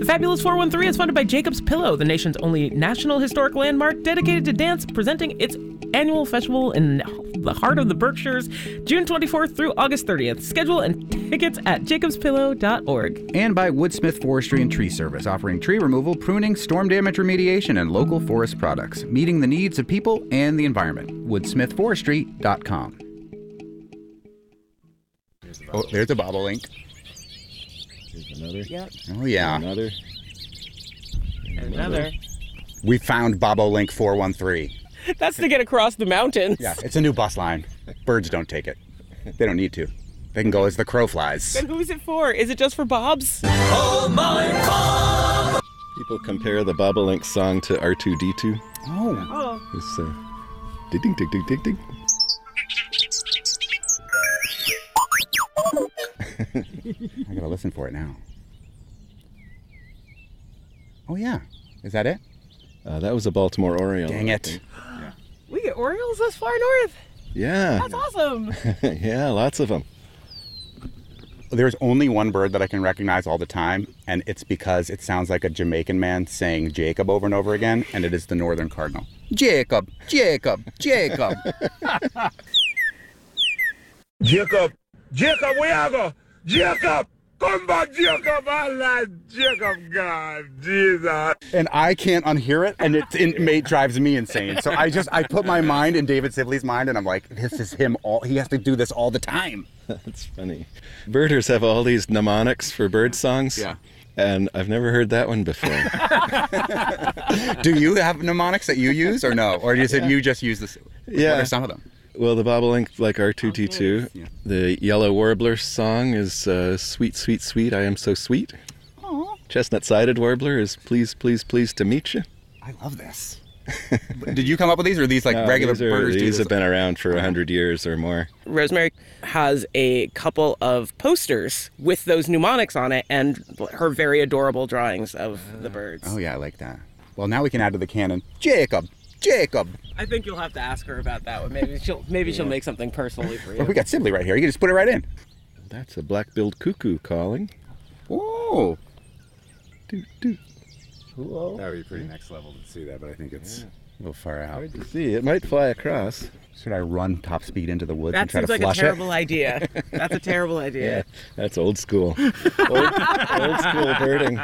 The Fabulous 413 is funded by Jacob's Pillow, the nation's only national historic landmark dedicated to dance, presenting its annual festival in the heart of the Berkshires, June 24th through August 30th. Schedule and tickets at jacobspillow.org. And by Woodsmith Forestry and Tree Service, offering tree removal, pruning, storm damage remediation, and local forest products, meeting the needs of people and the environment. woodsmithforestry.com. Oh, there's a bobolink. Here's another. Yep. Oh, yeah. Another. Another. We found Bobolink 413. That's to get across the mountains. Yeah, it's a new bus line. Birds don't take it. They don't need to. They can go as the crow flies. Then who's it for? Is it just for Bobs? People compare the Bobolink song to R2-D2. Oh. It's ding ding ding ding ding. I gotta listen for it now. Oh, yeah. Is that it? That was a Baltimore Oriole. Dang I it. think. We get Orioles this far north. Yeah. That's awesome. Yeah, lots of them. There's only one bird that I can recognize all the time, and it's because it sounds like a Jamaican man saying Jacob over and over again, and it is the northern cardinal. Jacob, Jacob, Jacob. Jacob, Jacob, where you go? Jacob, come back, Jacob, Allah, Jacob, God, Jesus. And I can't unhear it, and it drives me insane. So I put my mind in David Sibley's mind, and I'm like, this is him he has to do this all the time. That's funny. Birders have all these mnemonics for bird songs. Yeah. And I've never heard that one before. Do you have mnemonics that you use, or no? Or you just use this? Yeah. What are some of them? Well, the bobolink, like R2-D2. Yeah. The yellow warbler song is Sweet, Sweet, Sweet, I Am So Sweet. Aww. Chestnut-sided warbler is Please, Please, Please to Meet You. I love this. Did you come up with these, or are these like regular birders? These have been around for 100 years or more. Rosemary has a couple of posters with those mnemonics on it and her very adorable drawings of the birds. Oh, yeah, I like that. Well, now we can add to the canon, Jacob, Jacob. I think you'll have to ask her about that one. Maybe she'll make something personally for you. Well, we got Sibley right here. You can just put it right in. That's a black-billed cuckoo calling. Oh. Doot, doot. That would be pretty next level to see that, but I think it's a little far out. Hard to see. It might fly across. Should I run top speed into the woods That and try to seems like flush a terrible idea. That's a terrible idea. Yeah, that's old school. Old school birding.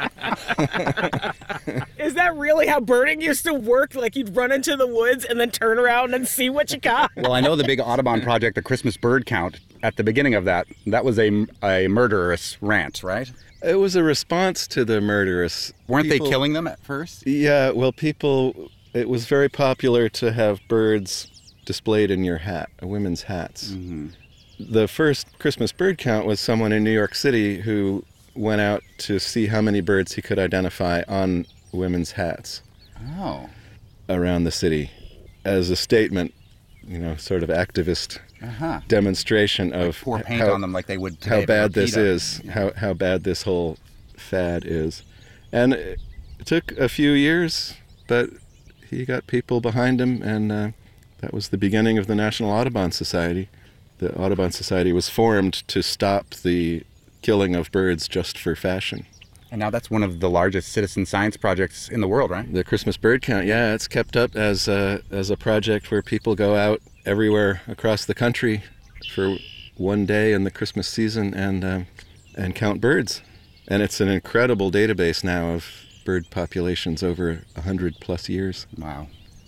Is that really how birding used to work? Like you'd run into the woods and then turn around and see what you got? Well, I know the big Audubon project, the Christmas bird count, at the beginning of that was a murderous rant, right? It was a response to the murderous. Weren't they killing them at first? Yeah, well, it was very popular to have birds displayed in your hat, women's hats. Mm-hmm. The first Christmas bird count was someone in New York City who went out to see how many birds he could identify on women's hats. Oh. Around the city as a statement, sort of activist demonstration of pour paint on them like they would today. How bad this is, how bad this whole fad is. And it took a few years, but he got people behind him, and that was the beginning of the National Audubon Society. The Audubon Society was formed to stop the killing of birds just for fashion. And now that's one of the largest citizen science projects in the world, right? The Christmas bird count, yeah, it's kept up as a project where people go out everywhere across the country for one day in the Christmas season and count birds. And it's an incredible database now of bird populations over 100 plus years. Wow.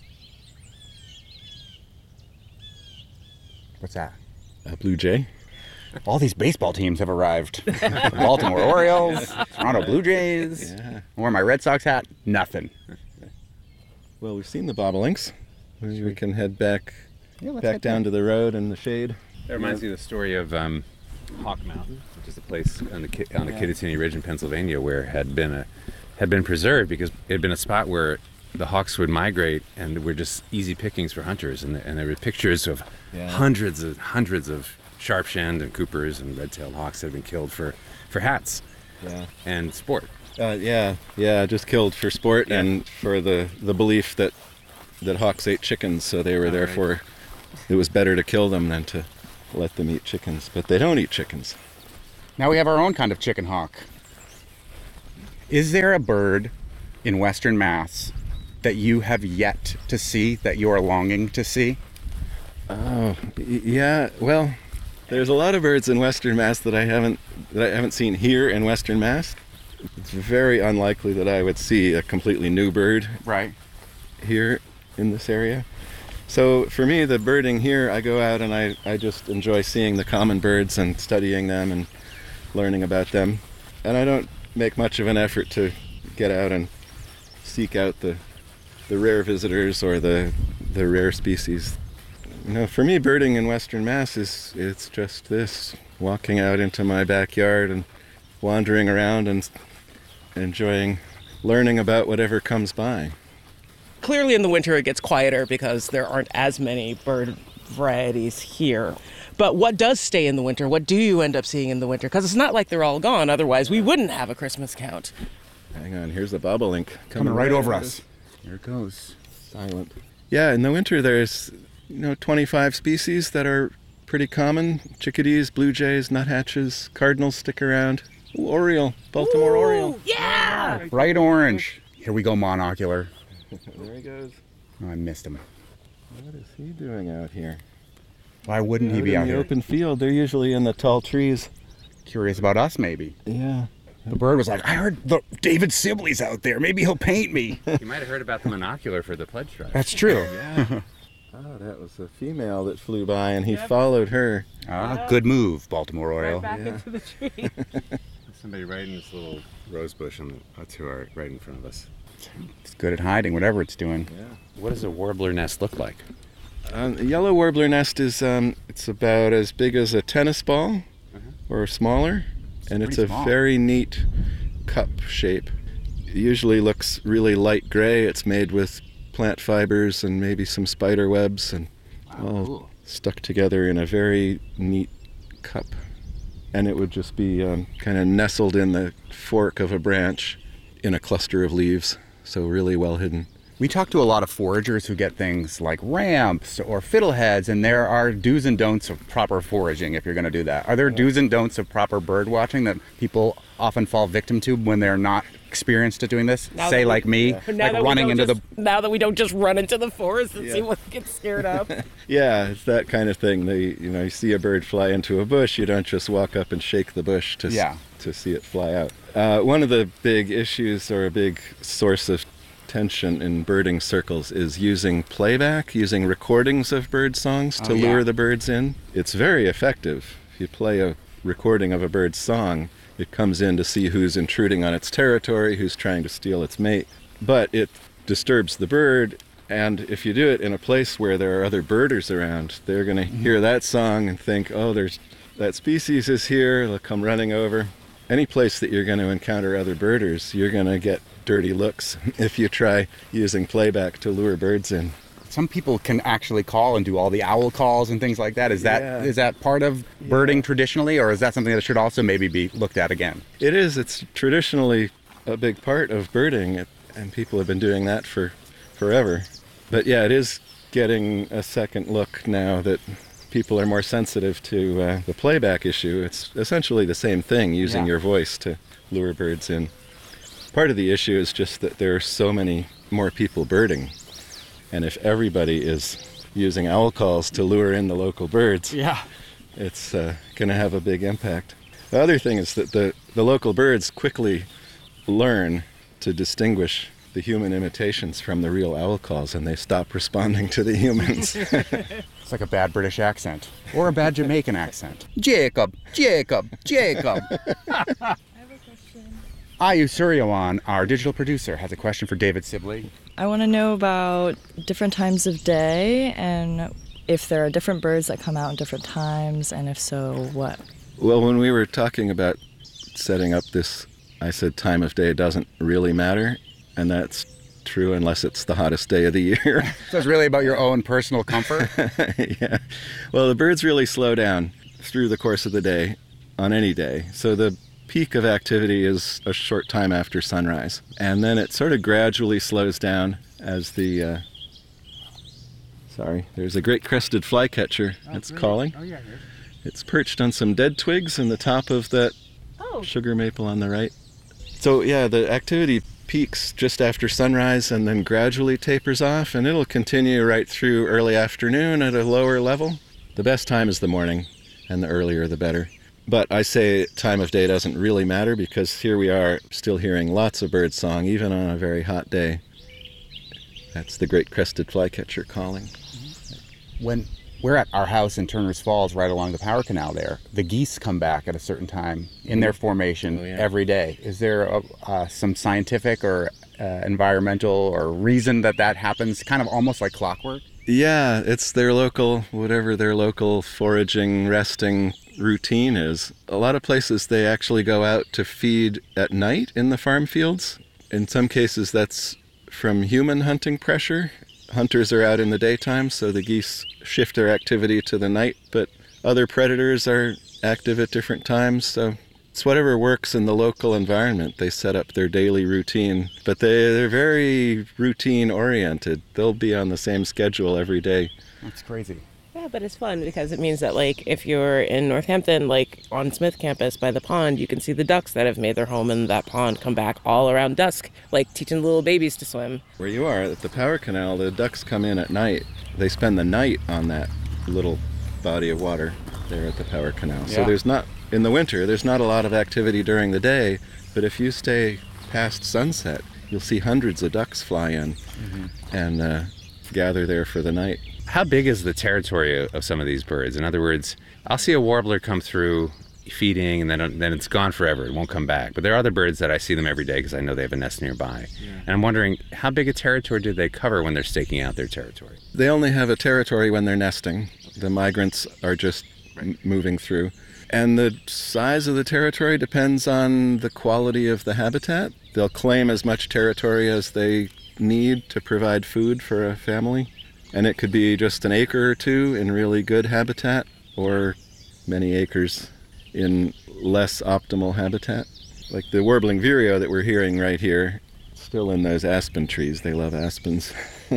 What's that? A blue jay. All these baseball teams have arrived. The Baltimore Orioles, Toronto Blue Jays. Yeah. I wear my Red Sox hat. Nothing. Well, we've seen the bobolinks. We can head back head down to the road and the shade. That reminds me of the story of Hawk Mountain, which is a place on the Kittatinny Ridge in Pennsylvania where it had been preserved because it had been a spot where the hawks would migrate and were just easy pickings for hunters. And there were pictures of hundreds of sharp-shinned and Coopers and red-tailed hawks that had been killed for hats and sport. Just killed for sport and for the belief that hawks ate chickens, so they were therefore it was better to kill them than to let them eat chickens. But they don't eat chickens. Now we have our own kind of chicken hawk. Is there a bird in Western Mass that you have yet to see, that you are longing to see? Oh, yeah. Well, there's a lot of birds in Western Mass that I haven't seen here in Western Mass. It's very unlikely that I would see a completely new bird Right. here in this area. So for me, the birding here, I go out and I just enjoy seeing the common birds and studying them and learning about them. And I don't make much of an effort to get out and seek out the rare visitors or the rare species. You know, for me, birding in Western Mass it's just this, walking out into my backyard and wandering around and enjoying learning about whatever comes by. Clearly in the winter it gets quieter because there aren't as many bird varieties here. But what does stay in the winter? What do you end up seeing in the winter? Because it's not like they're all gone, otherwise we wouldn't have a Christmas count. Hang on, here's a bobolink Coming right over us. Here it goes. Silent. Yeah, in the winter there's 25 species that are pretty common. Chickadees, blue jays, nuthatches, cardinals stick around. Ooh, oriole, Baltimore oriole. Yeah! Bright orange. Here we go, monocular. There he goes. Oh, I missed him. What is he doing out here? Why wouldn't he be in out the here? open field. They're usually in the tall trees. Curious about us, maybe. Yeah. The bird was like, I heard David Sibley's out there. Maybe he'll paint me. You might have heard about the monocular for the pledge drive. That's true. Yeah. Oh, that was a female that flew by and he followed her. Ah, good move, Baltimore Oriole. Back into the tree. Somebody right in this little rose bush on the to our right in front of us. It's good at hiding, whatever it's doing. What does a warbler nest look like? The yellow warbler nest is it's about as big as a tennis ball or smaller, and it's pretty a small. very neat cup shape. It usually looks really light gray. It's made with plant fibers and maybe some spider webs and all cool. stuck together in a very neat cup. And it would just be kind of nestled in the fork of a branch in a cluster of leaves, so really well hidden. We talk to a lot of foragers who get things like ramps or fiddleheads, and there are do's and don'ts of proper foraging if you're going to do that. Are there do's and don'ts of proper bird watching that people often fall victim to when they're not experienced at doing this? Say like me, like running into the... Now that we don't just run into the forest and see what gets scared up. Yeah, it's that kind of thing. You see a bird fly into a bush, you don't just walk up and shake the bush to see it fly out. One of the big issues or a big source of tension in birding circles is using playback, using recordings of bird songs to lure the birds in. It's very effective. If you play a recording of a bird's song, it comes in to see who's intruding on its territory, who's trying to steal its mate. But it disturbs the bird, and if you do it in a place where there are other birders around, they're going to hear that song and think, oh, that species is here, they'll come running over. Any place that you're going to encounter other birders, you're going to get dirty looks if you try using playback to lure birds in. Some people can actually call and do all the owl calls and things like that. Is that part of birding traditionally, or is that something that should also maybe be looked at again? It is. It's traditionally a big part of birding, and people have been doing that for forever. But yeah, it is getting a second look now that people are more sensitive to the playback issue. It's essentially the same thing, using your voice to lure birds in. Part of the issue is just that there are so many more people birding, and if everybody is using owl calls to lure in the local birds, it's going to have a big impact. The other thing is that the local birds quickly learn to distinguish the human imitations from the real owl calls, and they stop responding to the humans. It's like a bad British accent or a bad Jamaican accent. Jacob, Jacob, Jacob. Ayu Suryawan, our digital producer, has a question for David Sibley. I want to know about different times of day and if there are different birds that come out in different times, and if so, what? Well, when we were talking about setting up this, I said time of day doesn't really matter, and that's true unless it's the hottest day of the year. So it's really about your own personal comfort? Yeah. Well, the birds really slow down through the course of the day, on any day. So the peak of activity is a short time after sunrise, and then it sort of gradually slows down as the there's a great crested flycatcher that's calling. It's perched on some dead twigs in the top of that sugar maple on the right. So yeah, the activity peaks just after sunrise and then gradually tapers off, and it'll continue right through early afternoon at a lower level. The best time is the morning, and the earlier the better. But I say time of day doesn't really matter, because here we are still hearing lots of bird song, even on a very hot day. That's the great crested flycatcher calling. When we're at our house in Turner's Falls, right along the power canal there, the geese come back at a certain time in their formation every day. Is there some scientific or environmental or reason that happens, kind of almost like clockwork? Yeah, it's their local, whatever their local foraging, resting routine is. A lot of places they actually go out to feed at night in the farm fields. In some cases that's from human hunting pressure. Hunters are out in the daytime, so the geese shift their activity to the night, but other predators are active at different times, so it's whatever works in the local environment. They set up their daily routine, but they're very routine oriented. They'll be on the same schedule every day. That's crazy. Yeah, but it's fun because it means that, like, if you're in Northampton, like on Smith campus by the pond, you can see the ducks that have made their home in that pond come back all around dusk, like teaching little babies to swim. Where you are at the power canal, the ducks come in at night. They spend the night on that little body of water there at the power canal. So there's not, in the winter, there's not a lot of activity during the day, but if you stay past sunset, you'll see hundreds of ducks fly in and gather there for the night. How big is the territory of some of these birds? In other words, I'll see a warbler come through feeding, and then it's gone forever. It won't come back. But there are other birds that I see them every day because I know they have a nest nearby. And I'm wondering, how big a territory do they cover when they're staking out their territory? They only have a territory when they're nesting. The migrants are just moving through. And the size of the territory depends on the quality of the habitat. They'll claim as much territory as they need to provide food for a family. And it could be just an acre or two in really good habitat, or many acres in less optimal habitat. Like the warbling vireo that we're hearing right here, still in those aspen trees. They love aspens.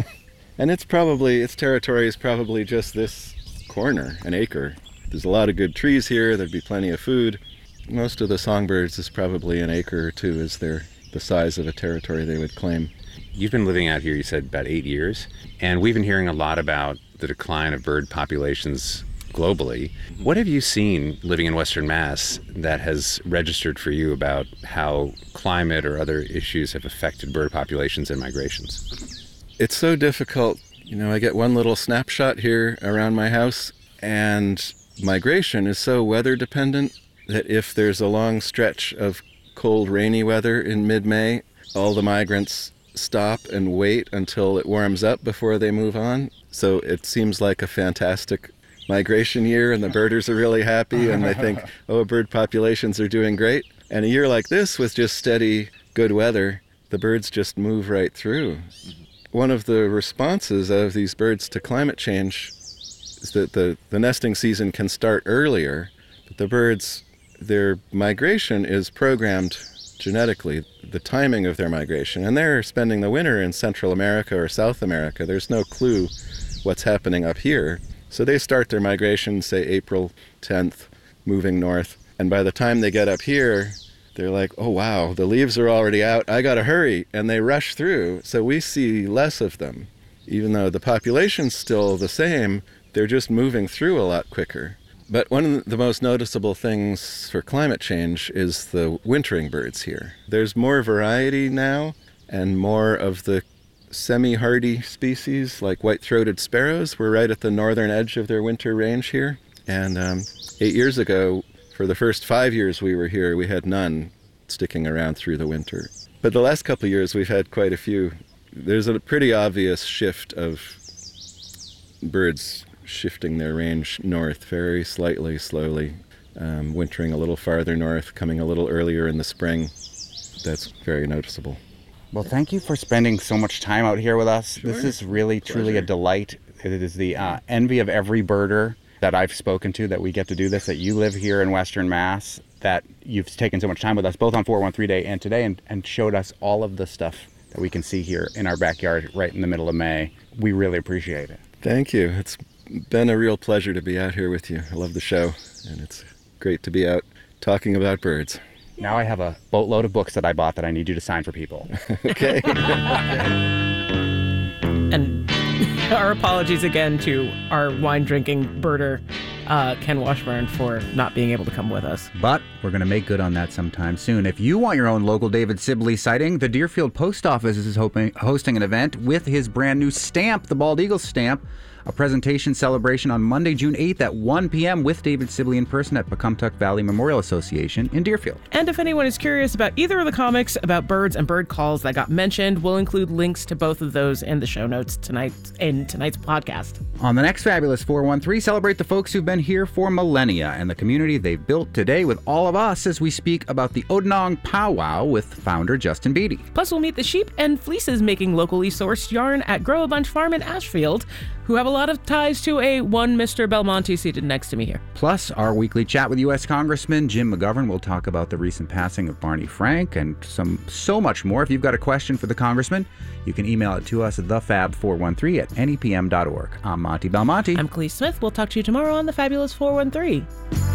And its territory is probably just this corner, an acre. There's a lot of good trees here. There'd be plenty of food. Most of the songbirds is probably an acre or two is the size of a territory they would claim. You've been living out here, you said, about 8 years, and we've been hearing a lot about the decline of bird populations globally. What have you seen living in Western Mass that has registered for you about how climate or other issues have affected bird populations and migrations? It's so difficult. I get one little snapshot here around my house, and migration is so weather dependent that if there's a long stretch of cold, rainy weather in mid-May, all the migrants stop and wait until it warms up before they move on. So it seems like a fantastic migration year, and the birders are really happy, and they think, bird populations are doing great. And a year like this with just steady, good weather, the birds just move right through. One of the responses of these birds to climate change is that the nesting season can start earlier, but the birds, their migration is programmed genetically, the timing of their migration, and they're spending the winter in Central America or South America. There's no clue what's happening up here. So they start their migration, say April 10th, moving north, and by the time they get up here, they're like, oh wow, the leaves are already out, I gotta hurry, and they rush through. So we see less of them. Even though the population's still the same, they're just moving through a lot quicker. But one of the most noticeable things for climate change is the wintering birds here. There's more variety now, and more of the semi-hardy species like white-throated sparrows. We're right at the northern edge of their winter range here. And 8 years ago, for the first 5 years we were here, we had none sticking around through the winter. But the last couple of years we've had quite a few. There's a pretty obvious shift of birds shifting their range north very slightly, slowly, wintering a little farther north, coming a little earlier in the spring. That's very noticeable. Well, thank you for spending so much time out here with us. Sure. This is really, truly a delight. It is the envy of every birder that I've spoken to that we get to do this, that you live here in Western Mass, that you've taken so much time with us, both on 413 Day and today, and showed us all of the stuff that we can see here in our backyard right in the middle of May. We really appreciate it. Thank you. It's been a real pleasure to be out here with you. I love the show, and it's great to be out talking about birds. Now I have a boatload of books that I bought that I need you to sign for people. Okay. And our apologies again to our wine-drinking birder, Ken Washburn, for not being able to come with us. But we're going to make good on that sometime soon. If you want your own local David Sibley sighting, the Deerfield Post Office is hosting an event with his brand new stamp, the Bald Eagle stamp. A presentation celebration on Monday, June 8th at 1 p.m. with David Sibley in person at Pecumtuck Valley Memorial Association in Deerfield. And if anyone is curious about either of the comics about birds and bird calls that got mentioned, we'll include links to both of those in the show notes tonight's podcast. On the next Fabulous 413, celebrate the folks who've been here for millennia and the community they've built today with all of us as we speak about the Odinong Powwow with founder Justin Beatty. Plus, we'll meet the sheep and fleeces making locally sourced yarn at Grow a Bunch Farm in Ashfield, who have a lot of ties to one Mr. Belmonte seated next to me here. Plus, our weekly chat with U.S. Congressman Jim McGovern will talk about the recent passing of Barney Frank and so much more. If you've got a question for the congressman, you can email it to us at thefab413@nepm.org. I'm Monty Belmonte. I'm Clee Smith. We'll talk to you tomorrow on the Fabulous 413.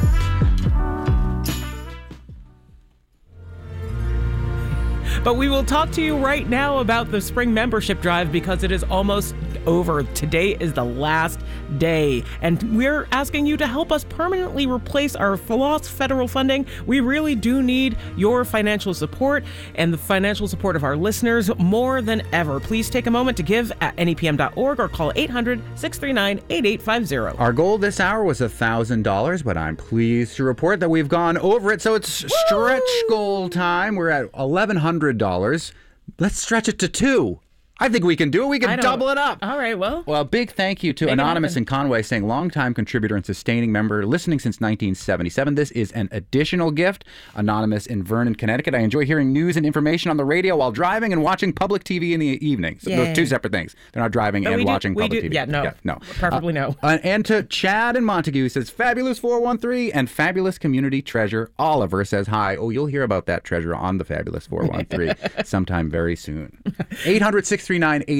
But we will talk to you right now about the spring membership drive because it is almost over. Today is the last day, and we're asking you to help us permanently replace our lost federal funding. We really do need your financial support and the financial support of our listeners more than ever. Please take a moment to give at nepm.org or call 800-639-8850. Our goal this hour was $1,000, but I'm pleased to report that we've gone over it, so it's stretch goal time. We're at $1,100. Let's stretch it to $2,000. I think we can do it. We can double it up. All right, well, a big thank you to Anonymous in Conway saying, longtime contributor and sustaining member, listening since 1977. This is an additional gift. Anonymous in Vernon, Connecticut. I enjoy hearing news and information on the radio while driving and watching public TV in the evenings. So those two separate things. They're not driving and watching public TV. Yeah, no. Preferably no. And to Chad and Montague says, Fabulous 413 and Fabulous Community Treasure. Oliver says hi. Oh, you'll hear about that treasure on the Fabulous 413 sometime very soon. 800-639-8850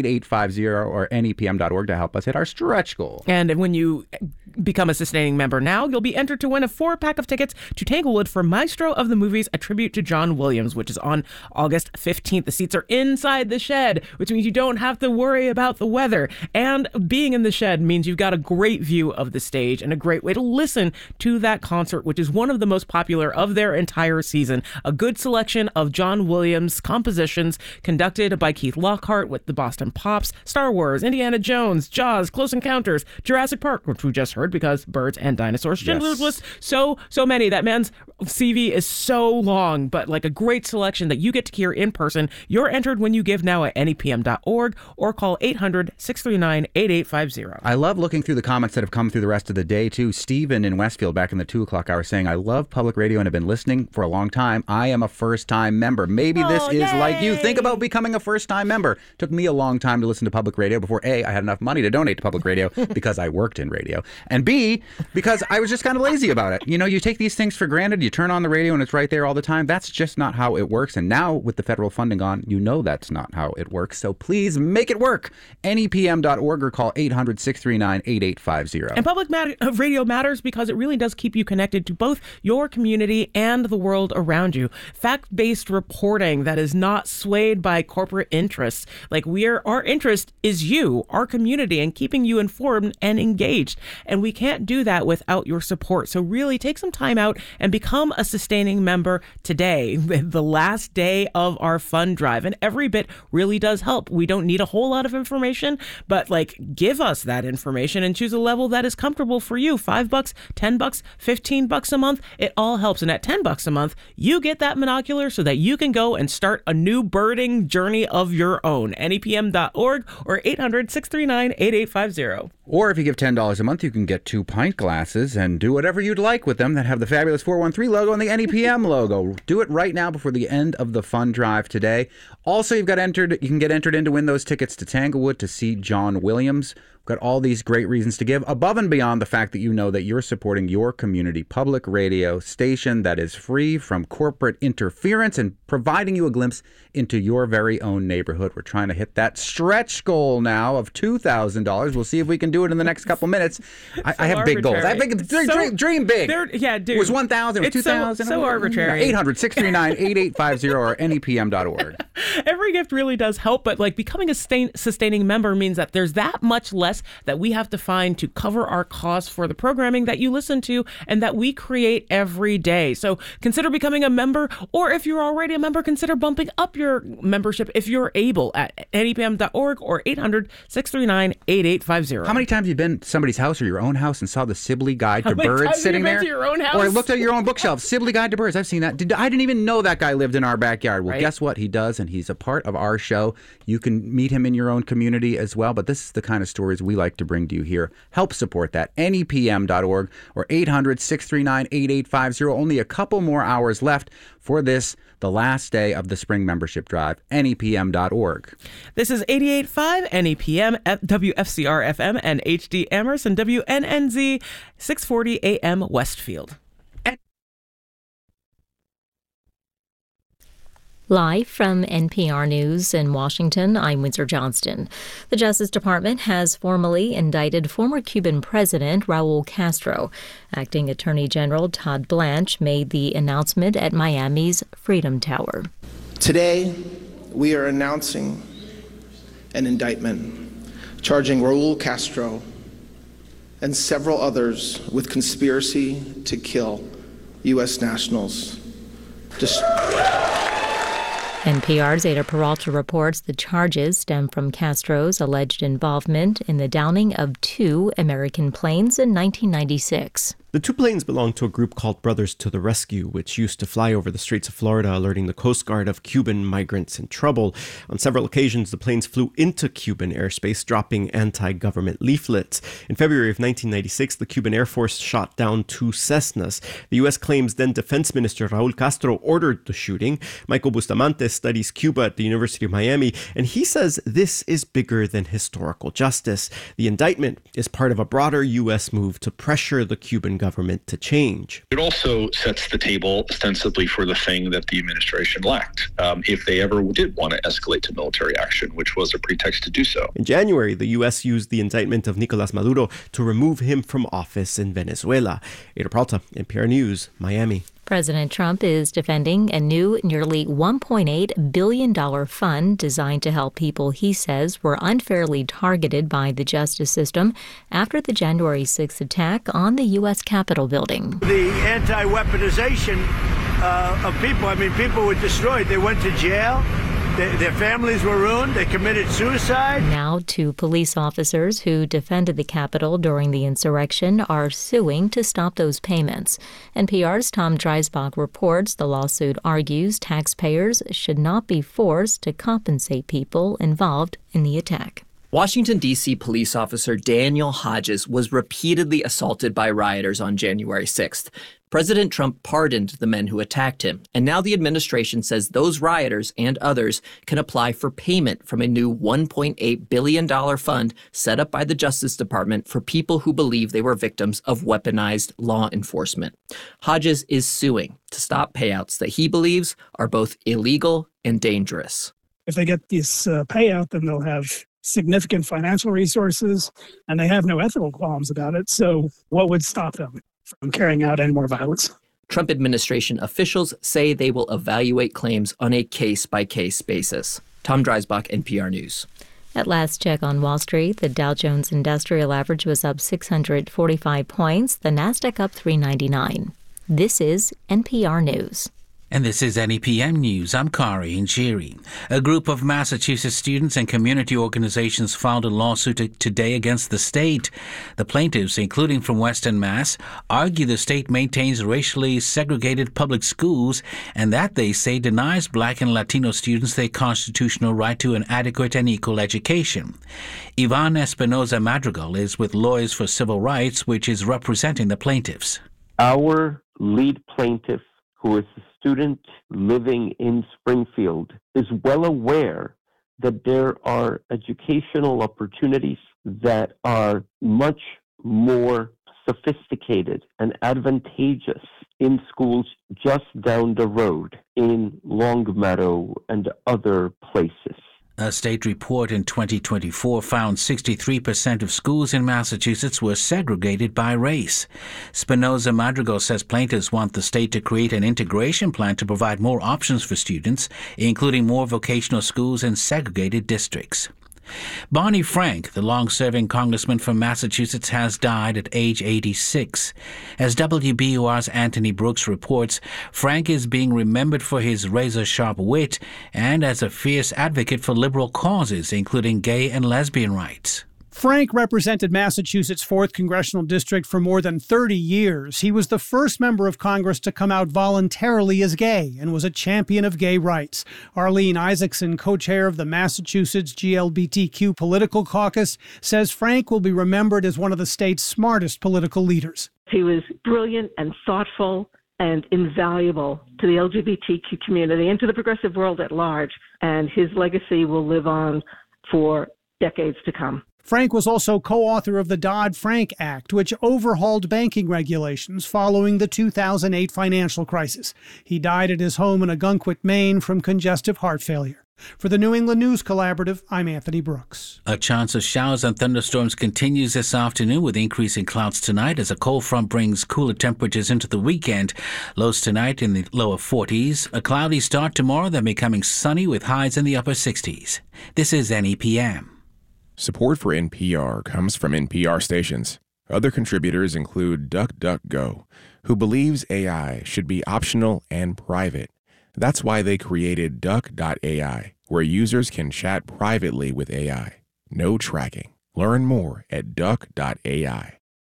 or nepm.org to help us hit our stretch goal. And when you become a sustaining member now, you'll be entered to win a 4-pack of tickets to Tanglewood for Maestro of the Movies, a tribute to John Williams, which is on August 15th. The seats are inside the shed, which means you don't have to worry about the weather. And being in the shed means you've got a great view of the stage and a great way to listen to that concert, which is one of the most popular of their entire season. A good selection of John Williams compositions conducted by Keith Lockhart with the Boston Pops, Star Wars, Indiana Jones, Jaws, Close Encounters, Jurassic Park, which we just heard because birds and dinosaurs. Schindler's List, so many. That man's CV is so long, but like a great selection that you get to hear in person. You're entered when you give now at nepm.org or call 800-639-8850. I love looking through the comments that have come through the rest of the day, too. Stephen in Westfield back in the 2 o'clock hour saying, I love public radio and have been listening for a long time. I am a first-time member. Maybe this is like you. Think about becoming a first-time member. Took me a long time to listen to public radio before A, I had enough money to donate to public radio because I worked in radio, and B, because I was just kind of lazy about it. You know, you take these things for granted, you turn on the radio and it's right there all the time. That's just not how it works. And now with the federal funding on, you know that's not how it works. So please make it work. nepm.org or call 800-639-8850. And public radio matters because it really does keep you connected to both your community and the world around you. Fact-based reporting that is not swayed by corporate interests. Like our interest is you, our community, and keeping you informed and engaged. And we can't do that without your support. So really take some time out and become a sustaining member today, the last day of our fund drive. And every bit really does help. We don't need a whole lot of information, but give us that information and choose a level that is comfortable for you. $5, $10, $15 a month. It all helps. And at $10 a month, you get that monocular so that you can go and start a new birding journey of your own. nepm.org or 800-639-8850. Or if you give $10 a month, you can get 2 pint glasses and do whatever you'd like with them that have the Fabulous 413 logo and the NEPM logo. Do it right now before the end of the fund drive today. Also, you can get entered in to win those tickets to Tanglewood to see John Williams. We've got all these great reasons to give, above and beyond the fact that you know that you're supporting your community public radio station that is free from corporate interference and providing you a glimpse into your very own neighborhood. We're trying to hit that stretch goal now of $2,000. We'll see if we can do it in the next couple minutes. I have big goals. I have dream big. Yeah, dude. It was 1,000, it was 2,000. So arbitrary. 800-639-8850 or nepm.org. Every gift really does help, but like becoming a sustaining member means that there's that much less that we have to find to cover our costs for the programming that you listen to and that we create every day. So consider becoming a member, or if you're already a member, consider bumping up your membership if you're able at nepm.org or 800-639-8850. How many times have you been to somebody's house or your own house and saw the Sibley Guide to Birds sitting there? To your own house? Or looked at your own bookshelf, Sibley Guide to Birds. I've seen that. I didn't even know that guy lived in our backyard. Well, guess what? He does, and he's a part of our show. You can meet him in your own community as well, but this is the kind of stories we like to bring to you here. Help support that. nepm.org or 800-639-8850. Only a couple more hours left for this, the last day of the spring membership drive. nepm.org. This is 88.5 NEPM at WFCR FM and HD Amherst and WNNZ 640 AM Westfield. Live from NPR News in Washington, I'm Windsor Johnston. The Justice Department has formally indicted former Cuban President Raul Castro. Acting Attorney General Todd Blanche made the announcement at Miami's Freedom Tower. Today, we are announcing an indictment charging Raul Castro and several others with conspiracy to kill U.S. nationals. NPR's Ada Peralta reports the charges stem from Castro's alleged involvement in the downing of 2 American planes in 1996. The 2 planes belonged to a group called Brothers to the Rescue, which used to fly over the Straits of Florida, alerting the Coast Guard of Cuban migrants in trouble. On several occasions, the planes flew into Cuban airspace, dropping anti-government leaflets. In February of 1996, the Cuban Air Force shot down 2 Cessnas. The U.S. claims then Defense Minister Raul Castro ordered the shooting. Michael Bustamante studies Cuba at the University of Miami, and he says this is bigger than historical justice. The indictment is part of a broader U.S. move to pressure the Cuban government to change. It also sets the table ostensibly for the thing that the administration lacked, if they ever did want to escalate to military action, which was a pretext to do so. In January, the U.S. used the indictment of Nicolas Maduro to remove him from office in Venezuela. Ada Peralta, NPR News, Miami. President Trump is defending a new nearly $1.8 billion fund designed to help people he says were unfairly targeted by the justice system after the January 6th attack on the U.S. Capitol building. The anti-weaponization of people, people were destroyed. They went to jail. Their families were ruined. They committed suicide. Now 2 police officers who defended the Capitol during the insurrection are suing to stop those payments. NPR's Tom Dreisbach reports the lawsuit argues taxpayers should not be forced to compensate people involved in the attack. Washington, D.C. police officer Daniel Hodges was repeatedly assaulted by rioters on January 6th. President Trump pardoned the men who attacked him, and now the administration says those rioters and others can apply for payment from a new $1.8 billion fund set up by the Justice Department for people who believe they were victims of weaponized law enforcement. Hodges is suing to stop payouts that he believes are both illegal and dangerous. If they get this payout, then they'll have significant financial resources, and they have no ethical qualms about it. So what would stop them from carrying out any more violence? Trump administration officials say they will evaluate claims on a case-by-case basis. Tom Dreisbach, NPR News. At last check on Wall Street, the Dow Jones Industrial Average was up 645 points, the Nasdaq up 399. This is NPR News. And this is NEPM News. I'm Kari Injiri. A group of Massachusetts students and community organizations filed a lawsuit today against the state. The plaintiffs, including from Western Mass, argue the state maintains racially segregated public schools and that, they say, denies Black and Latino students their constitutional right to an adequate and equal education. Ivan Espinoza Madrigal is with Lawyers for Civil Rights, which is representing the plaintiffs. Our lead plaintiff, who is a student living in Springfield, is well aware that there are educational opportunities that are much more sophisticated and advantageous in schools just down the road in Longmeadow and other places. A state report in 2024 found 63% of schools in Massachusetts were segregated by race. Spinoza Madrigal says plaintiffs want the state to create an integration plan to provide more options for students, including more vocational schools in segregated districts. Barney Frank, the long-serving congressman from Massachusetts, has died at age 86. As WBUR's Anthony Brooks reports, Frank is being remembered for his razor-sharp wit and as a fierce advocate for liberal causes, including gay and lesbian rights. Frank represented Massachusetts' 4th Congressional District for more than 30 years. He was the first member of Congress to come out voluntarily as gay and was a champion of gay rights. Arlene Isaacson, co-chair of the Massachusetts GLBTQ Political Caucus, says Frank will be remembered as one of the state's smartest political leaders. He was brilliant and thoughtful and invaluable to the LGBTQ community and to the progressive world at large, and his legacy will live on for decades to come. Frank was also co-author of the Dodd-Frank Act, which overhauled banking regulations following the 2008 financial crisis. He died at his home in Ogunquit, Maine, from congestive heart failure. For the New England News Collaborative, I'm Anthony Brooks. A chance of showers and thunderstorms continues this afternoon with increasing clouds tonight as a cold front brings cooler temperatures into the weekend. Lows tonight in the lower 40s. A cloudy start tomorrow, then becoming sunny with highs in the upper 60s. This is NEPM. Support for NPR comes from NPR stations. Other contributors include DuckDuckGo, who believes AI should be optional and private. That's why they created Duck.ai, where users can chat privately with AI. No tracking. Learn more at Duck.ai.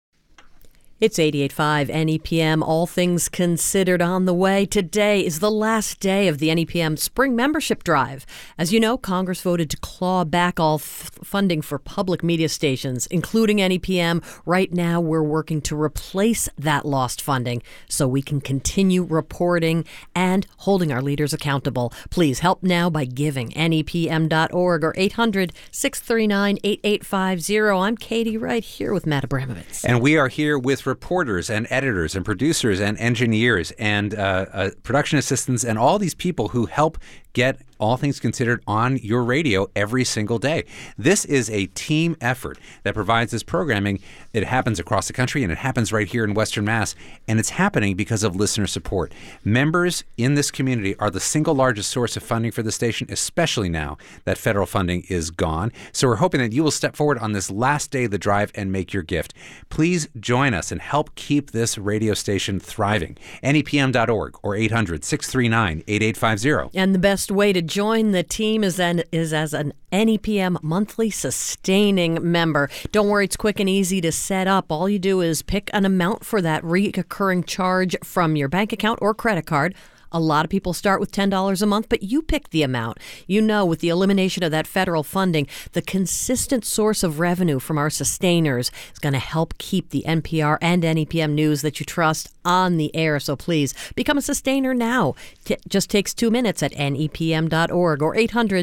It's 88.5 NEPM, All Things Considered on the way. Today is the last day of the NEPM Spring Membership Drive. As you know, Congress voted to claw back all funding for public media stations, including NEPM. Right now, we're working to replace that lost funding so we can continue reporting and holding our leaders accountable. Please help now by giving. NEPM.org or 800-639-8850. I'm Katie, right here with Matt Abramovitz. And we are here with reporters and editors and producers and engineers and production assistants and all these people who help get All Things Considered on your radio every single day. This is a team effort that provides this programming. It happens across the country and it happens right here in Western Mass, and it's happening because of listener support. Members in this community are the single largest source of funding for the station, especially now that federal funding is gone. So we're hoping that you will step forward on this last day of the drive and make your gift. Please join us and help keep this radio station thriving. NEPM.org or 800-639-8850. And the best way to join the team is as an NEPM monthly sustaining member. Don't worry, it's quick and easy to set up. All you do is pick an amount for that recurring charge from your bank account or credit card. A lot of people start with $10 a month, but you pick the amount. You know, with the elimination of that federal funding, the consistent source of revenue from our sustainers is going to help keep the NPR and NEPM news that you trust on the air. So please become a sustainer now. It just takes 2 minutes at NEPM.org or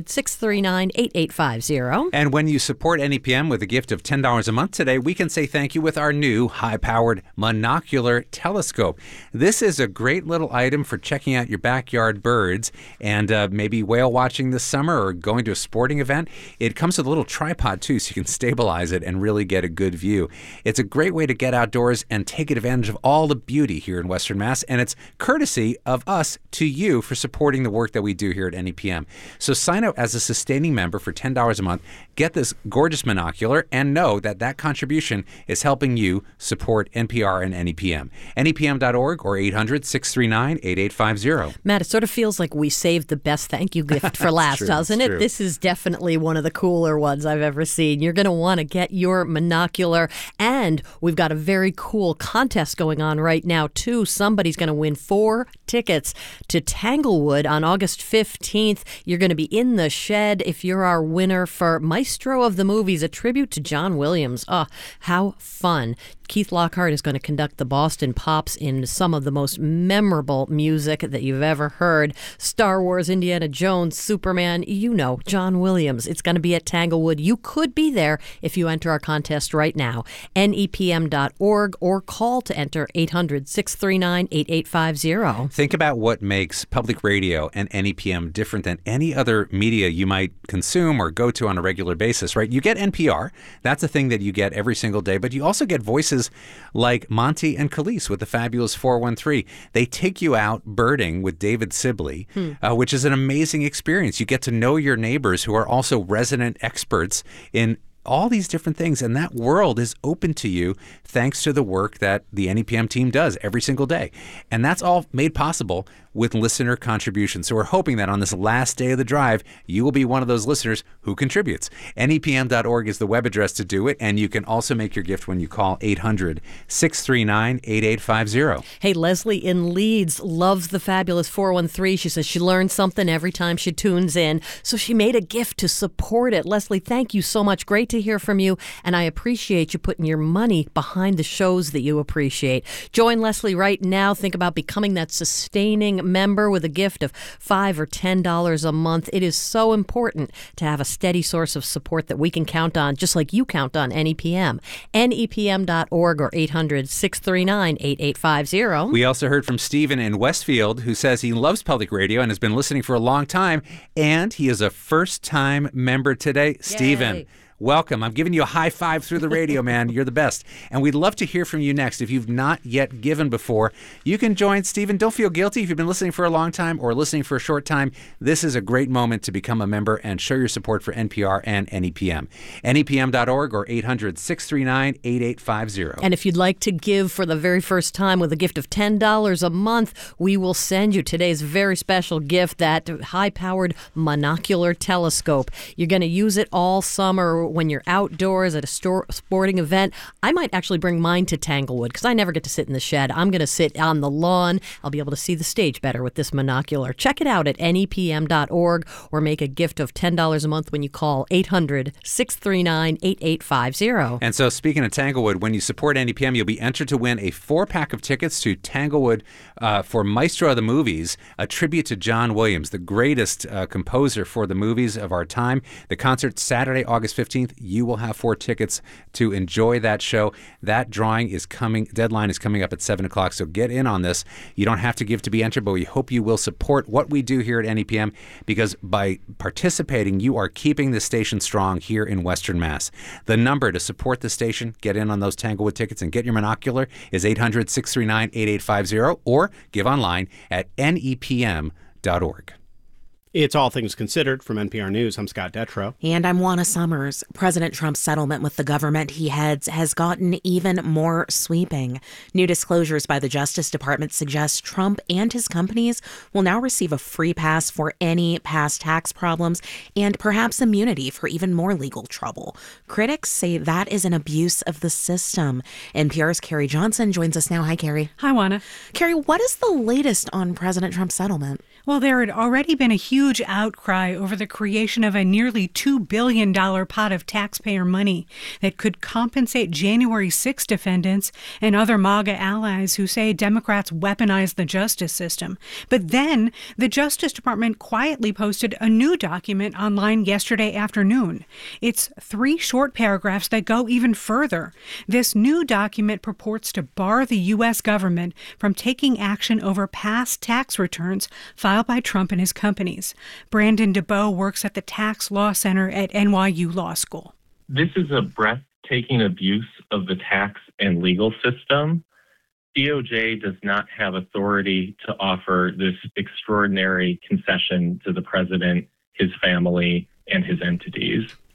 800-639-8850. And when you support NEPM with a gift of $10 a month today, we can say thank you with our new high-powered monocular telescope. This is a great little item for checking out your backyard birds and maybe whale watching this summer or going to a sporting event. It comes with a little tripod too, so you can stabilize it and really get a good view. It's a great way to get outdoors and take advantage of all the beauty here in Western Mass, and it's courtesy of us to you for supporting the work that we do here at NEPM. So sign up as a sustaining member for $10 a month, get this gorgeous monocular, and know that that contribution is helping you support NPR and NEPM. NEPM.org or 800-639-8850. Matt, it sort of feels like we saved the best thank you gift for last, true, doesn't it? true. This is definitely one of the cooler ones I've ever seen. You're going to want to get your monocular, and we've got a very cool contest going on right now, too. Somebody's going to win 4 tickets to Tanglewood on August 15th. You're going to be in the shed if you're our winner for Maestro of the Movies, a tribute to John Williams. Oh, how fun. Keith Lockhart is going to conduct the Boston Pops in some of the most memorable music that you've ever heard. Star Wars, Indiana Jones, Superman, John Williams. It's going to be at Tanglewood. You could be there if you enter our contest right now. NEPM.org or call to enter 800-639-8850. Think about what makes public radio and NEPM different than any other media you might consume or go to on a regular basis, right? You get NPR. That's a thing that you get every single day, but you also get voices like Monty and Khalees with the Fabulous 413. They take you out birding with David Sibley, which is an amazing experience. You get to know your neighbors who are also resident experts in all these different things, and that world is open to you thanks to the work that the NEPM team does every single day. And that's all made possible with listener contributions. So we're hoping that on this last day of the drive, you will be one of those listeners who contributes. NEPM.org is the web address to do it, and you can also make your gift when you call 800-639-8850. Hey, Leslie in Leeds loves the Fabulous 413. She says she learns something every time she tunes in, so she made a gift to support it. Leslie, thank you so much. Great to hear from you, and I appreciate you putting your money behind the shows that you appreciate. Join Leslie right now. Think about becoming that sustaining member with a gift of $5 or $10 a month. It is so important to have a steady source of support that we can count on, just like you count on NEPM. NEPM.org or 800-639-8850. We also heard from Stephen in Westfield, who says he loves public radio and has been listening for a long time, and he is a first-time member today. Stephen, welcome. I'm giving you a high five through the radio, man. You're the best. And we'd love to hear from you next. If you've not yet given before, you can join Stephen. Don't feel guilty if you've been listening for a long time or listening for a short time. This is a great moment to become a member and show your support for NPR and NEPM. NEPM.org or 800-639-8850. And if you'd like to give for the very first time with a gift of $10 a month, we will send you today's very special gift, that high-powered monocular telescope. You're going to use it all summer when you're outdoors at a sporting event. I might actually bring mine to Tanglewood because I never get to sit in the shed. I'm going to sit on the lawn. I'll be able to see the stage better with this monocular. Check it out at NEPM.org or make a gift of $10 a month when you call 800-639-8850. And so speaking of Tanglewood, when you support NEPM, you'll be entered to win a 4-pack of tickets to Tanglewood for Maestro of the Movies, a tribute to John Williams, the greatest composer for the movies of our time. The concert's Saturday, August 15th. You will have 4 tickets to enjoy that show. That deadline is coming up at 7 o'clock, so get in on this. You don't have to give to be entered, but we hope you will support what we do here at NEPM, because by participating, you are keeping the station strong here in Western Mass. The number to support the station, get in on those Tanglewood tickets and get your monocular, is 800-639-8850, or give online at NEPM.org. It's All Things Considered from NPR News. I'm Scott Detrow. And I'm Juana Summers. President Trump's settlement with the government he heads has gotten even more sweeping. New disclosures by the Justice Department suggest Trump and his companies will now receive a free pass for any past tax problems and perhaps immunity for even more legal trouble. Critics say that is an abuse of the system. NPR's Carrie Johnson joins us now. Hi, Carrie. Hi, Juana. Carrie, what is the latest on President Trump's settlement? Well, there had already been a huge outcry over the creation of a nearly $2 billion pot of taxpayer money that could compensate January 6 defendants and other MAGA allies who say Democrats weaponize the justice system. But then the Justice Department quietly posted a new document online yesterday afternoon. It's 3 short paragraphs that go even further. This new document purports to bar the U.S. government from taking action over past tax returns filed by Trump and his companies. Brandon DeBow works at the Tax Law Center at NYU Law School. This is a breathtaking abuse of the tax and legal system. DOJ does not have authority to offer this extraordinary concession to the president, his family, and his entities.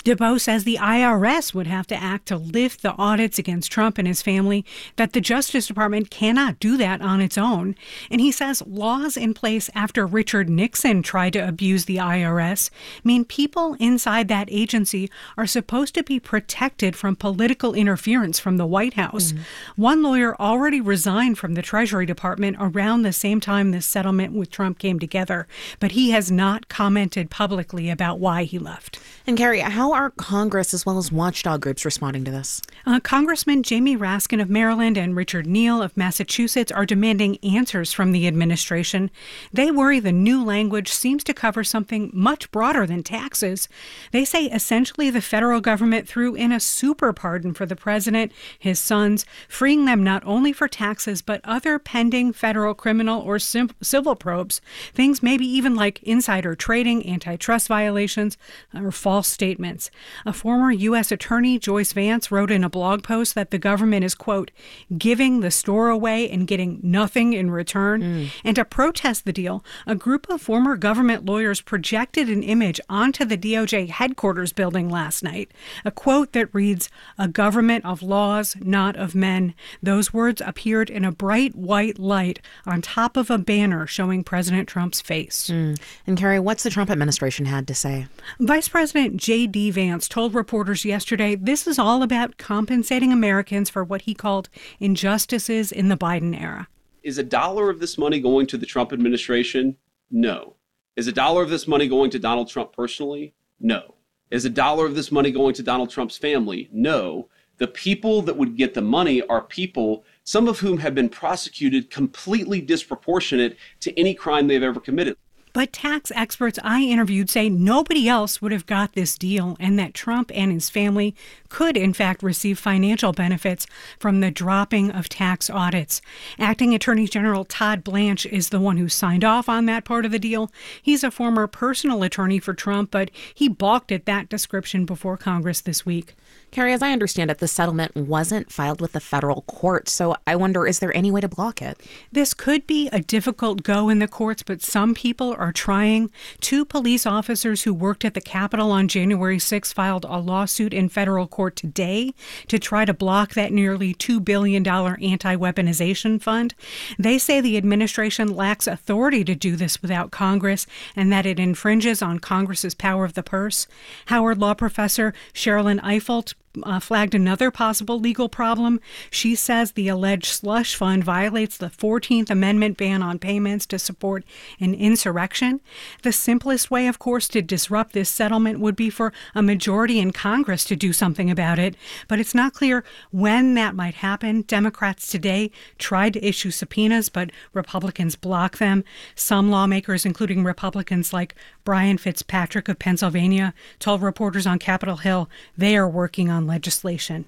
DeBow says the IRS would have to act to lift the audits against Trump and his family, that the Justice Department cannot do that on its own. And he says laws in place after Richard Nixon tried to abuse the IRS mean people inside that agency are supposed to be protected from political interference from the White House. One lawyer already resigned from the Treasury Department around the same time this settlement with Trump came together, but he has not commented publicly about why he left. And Carrie, how are Congress as well as watchdog groups responding to this? Congressman Jamie Raskin of Maryland and Richard Neal of Massachusetts are demanding answers from the administration. They worry the new language seems to cover something much broader than taxes. They say essentially the federal government threw in a super pardon for the president, his sons, freeing them not only for taxes but other pending federal criminal or civil probes, things maybe even like insider trading, antitrust violations, or false statements. A former U.S. attorney, Joyce Vance, wrote in a blog post that the government is, quote, giving the store away and getting nothing in return. And to protest the deal, a group of former government lawyers projected an image onto the DOJ headquarters building last night, a quote that reads, "A government of laws, not of men." Those words appeared in a bright white light on top of a banner showing President Trump's face. And Carrie, what's the Trump administration had to say? Vice President J.D. Vance told reporters yesterday this is all about compensating Americans for what he called injustices in the Biden era. Is $1 of this money going to the Trump administration? No. Is $1 of this money going to Donald Trump personally? No. Is $1 of this money going to Donald Trump's family? No. The people that would get the money are people, some of whom have been prosecuted completely disproportionate to any crime they've ever committed. But tax experts I interviewed say nobody else would have got this deal and that Trump and his family could, in fact, receive financial benefits from the dropping of tax audits. Acting Attorney General Todd Blanche is the one who signed off on that part of the deal. He's a former personal attorney for Trump, but he balked at that description before Congress this week. Carrie, as I understand it, the settlement wasn't filed with the federal court, so I wonder, is there any way to block it? This could be a difficult go in the courts, but some people are trying. 2 police officers who worked at the Capitol on January 6 filed a lawsuit in federal court today to try to block that nearly $2 billion anti-weaponization fund. They say the administration lacks authority to do this without Congress and that it infringes on Congress's power of the purse. Howard Law professor Sherilyn Ifill flagged another possible legal problem. She says the alleged slush fund violates the 14th Amendment ban on payments to support an insurrection. The simplest way, of course, to disrupt this settlement would be for a majority in Congress to do something about it, but it's not clear when that might happen. Democrats today tried to issue subpoenas, but Republicans blocked them. Some lawmakers, including Republicans like Brian Fitzpatrick of Pennsylvania, told reporters on Capitol Hill they are working on legislation.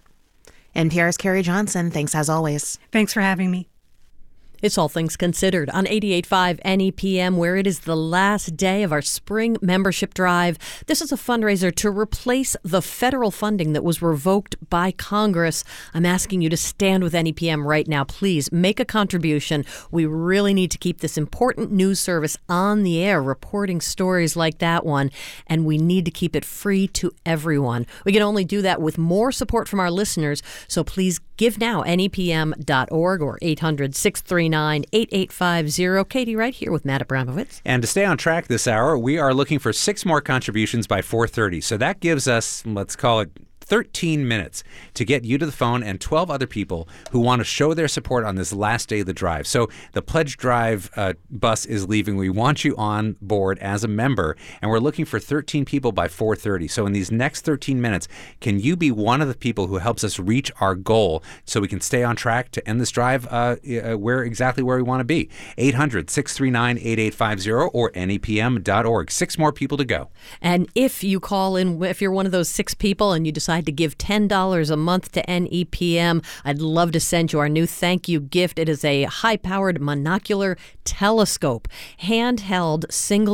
NPR's Carrie Johnson, thanks as always. Thanks for having me. It's All Things Considered on 88.5 NEPM, where it is the last day of our spring membership drive. This is a fundraiser to replace the federal funding that was revoked by Congress. I'm asking you to stand with NEPM right now. Please make a contribution. We really need to keep this important news service on the air, reporting stories like that one, and we need to keep it free to everyone. We can only do that with more support from our listeners, so please give now, nepm.org or 800-639-8850. Katie, right here with Matt Abramowitz. And to stay on track this hour, we are looking for 6 more contributions by 4:30. So that gives us, let's call it 13 minutes to get you to the phone and 12 other people who want to show their support on this last day of the drive. So the Pledge Drive bus is leaving. We want you on board as a member, and we're looking for 13 people by 4:30. So in these next 13 minutes, can you be one of the people who helps us reach our goal so we can stay on track to end this drive where we want to be? 800-639-8850 or nepm.org. 6 more people to go. And if you call in, if you're one of those 6 people and you decide to give $10 a month to NEPM, I'd love to send you our new thank you gift. It is a high-powered monocular telescope, handheld single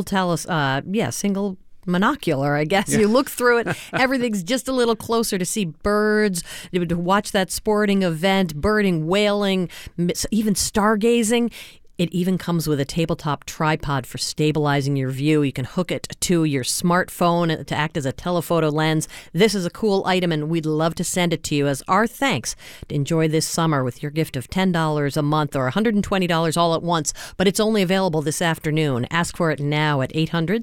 monocular, I guess. Yeah. You look through it, everything's just a little closer to see birds, to watch that sporting event, birding, whaling, even stargazing. It even comes with a tabletop tripod for stabilizing your view. You can hook it to your smartphone to act as a telephoto lens. This is a cool item, and we'd love to send it to you as our thanks to enjoy this summer with your gift of $10 a month or $120 all at once. But it's only available this afternoon. Ask for it now at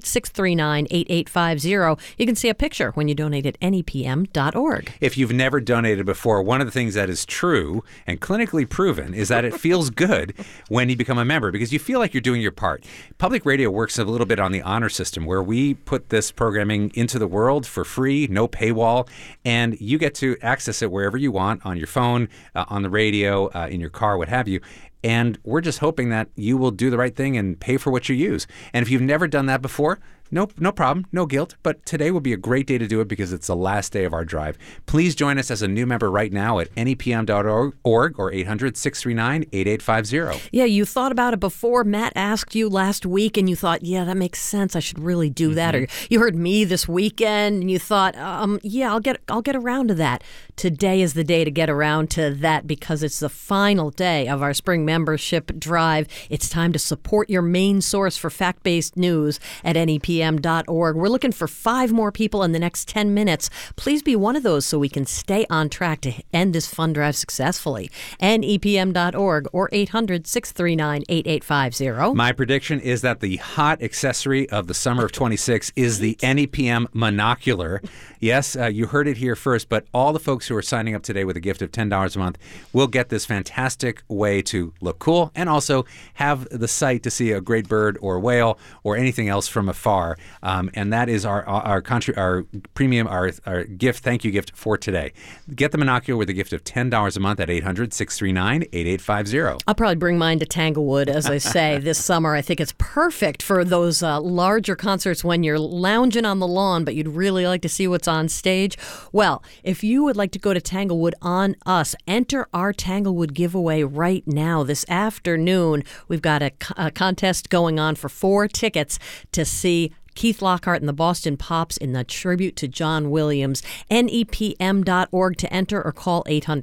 800-639-8850. You can see a picture when you donate at NEPM.org. If you've never donated before, one of the things that is true and clinically proven is that it feels good when you become a member because you feel like you're doing your part. Public radio works a little bit on the honor system where we put this programming into the world for free, no paywall, and you get to access it wherever you want, on your phone, on the radio, in your car, what have you. And we're just hoping that you will do the right thing and pay for what you use. And if you've never done that before, no problem, no guilt. But today would be a great day to do it because it's the last day of our drive. Please join us as a new member right now at NEPM.org or 800-639-8850. Yeah, you thought about it before. Matt asked you last week and you thought, yeah, that makes sense. I should really do that. Or you heard me this weekend and you thought, yeah, I'll get around to that. Today is the day to get around to that because it's the final day of our spring membership drive. It's time to support your main source for fact-based news at NEPM.org. We're looking for 5 more people in the next 10 minutes. Please be one of those so we can stay on track to end this fund drive successfully. NEPM.org or 800-639-8850. My prediction is that the hot accessory of the summer of 26 is the NEPM monocular. Yes, you heard it here first, but all the folks who are signing up today with a gift of $10 a month will get this fantastic way to look cool and also have the sight to see a great bird or whale or anything else from afar. And that is our premium, our gift, thank you gift for today. Get the monocular with a gift of $10 a month at 800-639-8850. I'll probably bring mine to Tanglewood, as I say, this summer. I think it's perfect for those larger concerts when you're lounging on the lawn, but you'd really like to see what's on stage. Well, if you would like to go to Tanglewood on us, enter our Tanglewood giveaway right now. This afternoon, we've got a contest going on for 4 tickets to see Keith Lockhart and the Boston Pops in the tribute to John Williams. NEPM.org to enter or call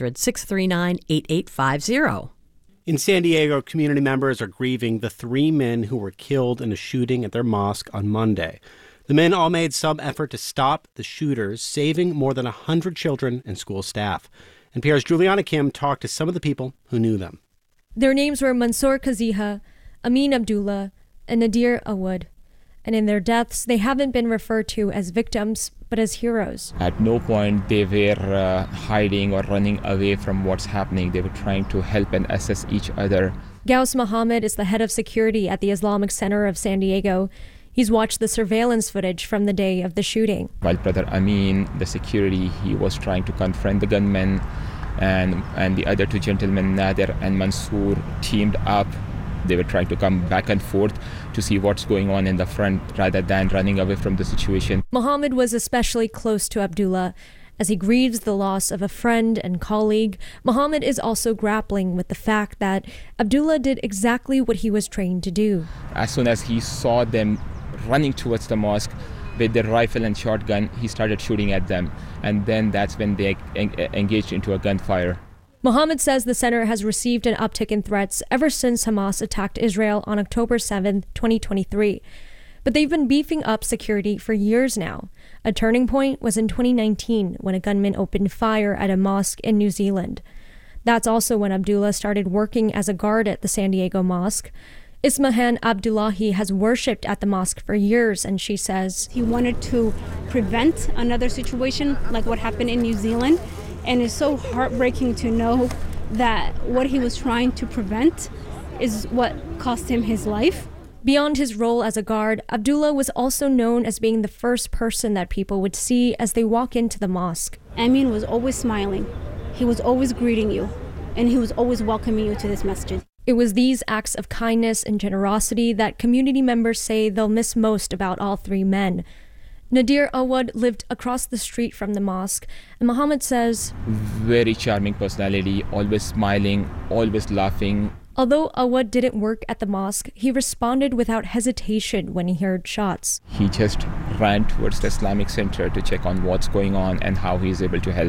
800-639-8850. In San Diego, community members are grieving the 3 men who were killed in a shooting at their mosque on Monday. The men all made some effort to stop the shooters, saving more than 100 children and school staff. NPR's Juliana Kim talked to some of the people who knew them. Their names were Mansour Kaziha, Amin Abdullah, and Nadir Awad. And in their deaths, they haven't been referred to as victims, but as heroes. At no point they were hiding or running away from what's happening. They were trying to help and assist each other. Gauss Muhammad is the head of security at the Islamic Center of San Diego. He's watched the surveillance footage from the day of the shooting. While Brother Amin, the security, he was trying to confront the gunmen, and the other 2 gentlemen, Nadir and Mansour, teamed up. They were trying to come back and forth to see what's going on in the front rather than running away from the situation. Muhammad was especially close to Abdullah. As he grieves the loss of a friend and colleague, Muhammad is also grappling with the fact that Abdullah did exactly what he was trained to do. As soon as he saw them running towards the mosque with their rifle and shotgun, he started shooting at them. And then that's when they engaged into a gunfire. Muhammad says the center has received an uptick in threats ever since Hamas attacked Israel on October 7, 2023. But they've been beefing up security for years now. A turning point was in 2019 when a gunman opened fire at a mosque in New Zealand. That's also when Abdullah started working as a guard at the San Diego mosque. Ismahan Abdullahi has worshipped at the mosque for years, and she says he wanted to prevent another situation like what happened in New Zealand. And it's so heartbreaking to know that what he was trying to prevent is what cost him his life. Beyond his role as a guard, Abdullah was also known as being the first person that people would see as they walk into the mosque. Amin was always smiling. He was always greeting you, and he was always welcoming you to this masjid. It was these acts of kindness and generosity that community members say they'll miss most about all 3 men. Nadir Awad lived across the street from the mosque, and Muhammad says, very charming personality, always smiling, always laughing. Although Awad didn't work at the mosque, he responded without hesitation when he heard shots. He just ran towards the Islamic Center to check on what's going on and how he is able to help.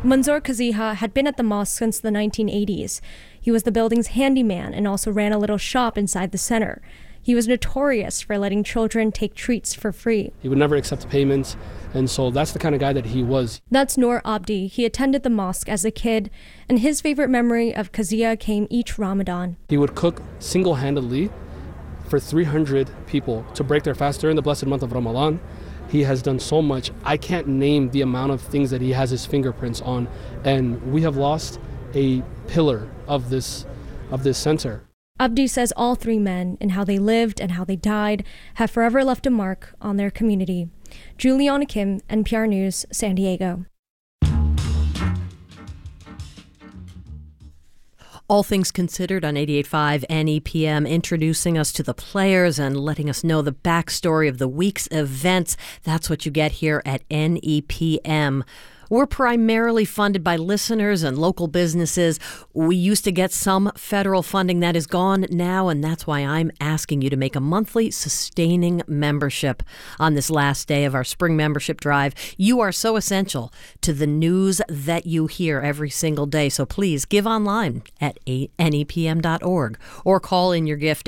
Manzoor Kaziha had been at the mosque since the 1980s. He was the building's handyman and also ran a little shop inside the center. He was notorious for letting children take treats for free. He would never accept payments, and so that's the kind of guy that he was. That's Noor Abdi. He attended the mosque as a kid, and his favorite memory of Kaziya came each Ramadan. He would cook single-handedly for 300 people to break their fast during the blessed month of Ramadan. He has done so much. I can't name the amount of things that he has his fingerprints on, and we have lost a pillar of this center. Abdi says all three men, and how they lived and how they died, have forever left a mark on their community. Juliana Kim, NPR News, San Diego. All Things Considered on 88.5 NEPM, introducing us to the players and letting us know the backstory of the week's events. That's what you get here at NEPM. We're primarily funded by listeners and local businesses. We used to get some federal funding that is gone now, and that's why I'm asking you to make a monthly sustaining membership on this last day of our spring membership drive. You are so essential to the news that you hear every single day, so please give online at nepm.org or call in your gift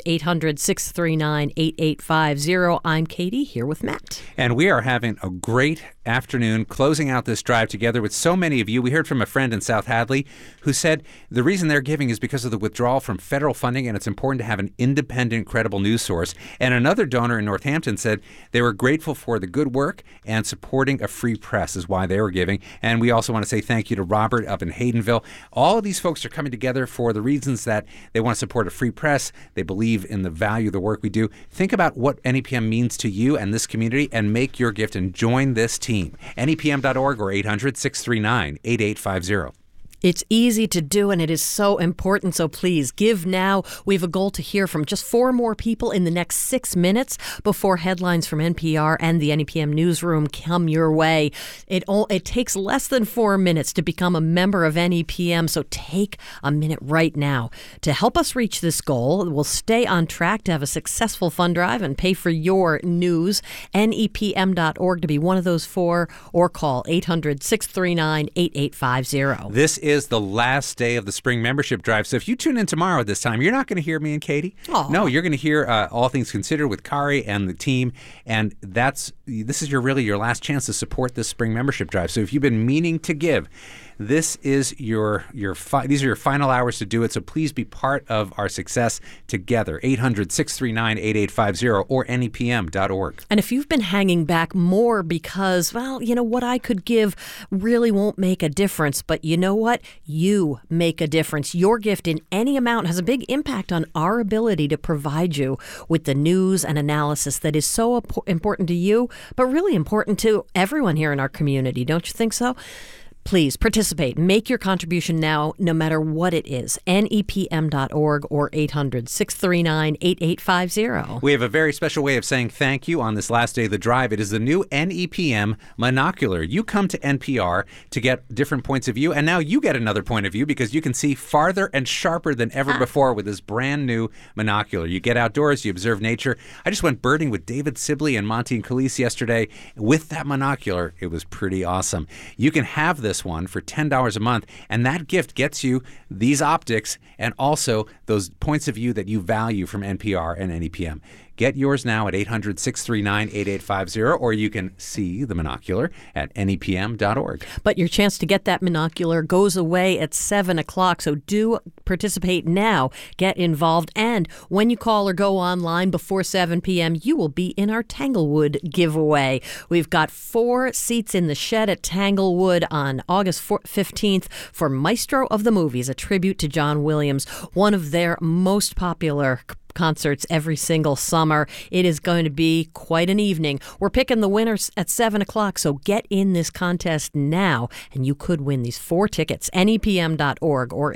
800-639-8850. I'm Katie, here with Matt. And we are having a great afternoon closing out this drive together with so many of you. We heard from a friend in South Hadley who said the reason they're giving is because of the withdrawal from federal funding, and it's important to have an independent, credible news source. And another donor in Northampton said they were grateful for the good work and supporting a free press is why they were giving. And we also want to say thank you to Robert up in Haydenville. All of these folks are coming together for the reasons that they want to support a free press. They believe in the value of the work we do. Think about what NEPM means to you and this community and make your gift and join this team. NEPM.org or 800-639-8850. It's easy to do, and it is so important, so please give now. We have a goal to hear from just 4 more people in the next 6 minutes before headlines from NPR and the NEPM newsroom come your way. It takes less than 4 minutes to become a member of NEPM, so take a minute right now to help us reach this goal. We'll stay on track to have a successful fund drive and pay for your news. NEPM.org to be one of those 4, or call 800-639-8850. This is the last day of the spring membership drive. So if you tune in tomorrow at this time, you're not going to hear me and Katie. Aww. No, you're going to hear All Things Considered with Kari and the team. And this is your last chance to support this spring membership drive. So if you've been meaning to give, this is these are your final hours to do it. So please be part of our success together. 800-639-8850 or NEPM.org. And if you've been hanging back more because, well, you know, what I could give really won't make a difference, but you know what? You make a difference. Your gift in any amount has a big impact on our ability to provide you with the news and analysis that is so important to you, but really important to everyone here in our community. Don't you think so? Please participate. Make your contribution now, no matter what it is. NEPM.org or 800-639-8850. We have a very special way of saying thank you on this last day of the drive. It is the new NEPM Monocular. You come to NPR to get different points of view, and now you get another point of view because you can see farther and sharper than ever before with this brand new monocular. You get outdoors, you observe nature. I just went birding with David Sibley and Monty and Khalees yesterday with that monocular. It was pretty awesome. You can have this one for $10 a month, and that gift gets you these optics and also those points of view that you value from NPR and NEPM. Get yours now at 800-639-8850, or you can see the monocular at NEPM.org. But your chance to get that monocular goes away at 7 o'clock, so do participate now. Get involved, and when you call or go online before 7 p.m., you will be in our Tanglewood giveaway. We've got 4 seats in the shed at Tanglewood on August 15th for Maestro of the Movies, a tribute to John Williams, one of their most popular concerts every single summer. It is going to be quite an evening. We're picking the winners at 7 o'clock, so get in this contest now, and you could win these 4 tickets. NEPM.org or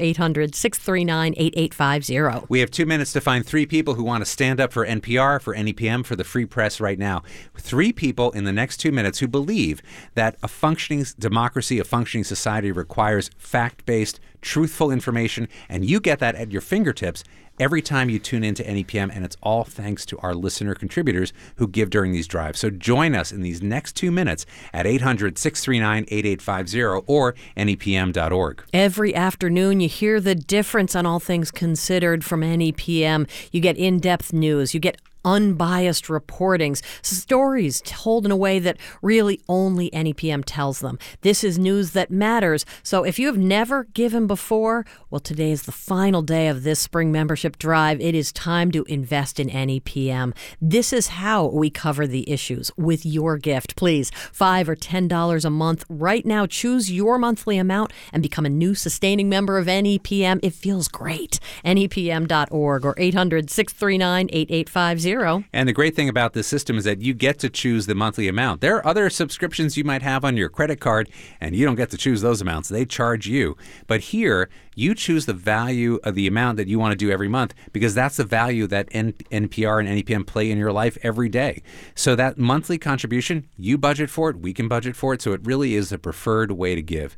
800-639-8850. We have 2 minutes to find 3 people who want to stand up for NPR, for NEPM, for the free press right now. 3 people in the next 2 minutes who believe that a functioning democracy, a functioning society requires fact-based, truthful information, and you get that at your fingertips every time you tune into NEPM, and it's all thanks to our listener contributors who give during these drives. So join us in these next 2 minutes at 800-639-8850 or NEPM.org. Every afternoon, you hear the difference on All Things Considered from NEPM. You get in-depth news. You get unbiased reportings, stories told in a way that really only NEPM tells them. This is news that matters. So if you have never given before, well, today is the final day of this spring membership drive. It is time to invest in NEPM. This is how we cover the issues with your gift. Please, $5 or $10 a month. Right now, choose your monthly amount and become a new sustaining member of NEPM. It feels great. NEPM.org or 800-639-8850. And the great thing about this system is that you get to choose the monthly amount. There are other subscriptions you might have on your credit card, and you don't get to choose those amounts. They charge you. But here, you choose the value of the amount that you want to do every month, because that's the value that NPR and NEPM play in your life every day. So that monthly contribution, you budget for it, we can budget for it, so it really is the preferred way to give.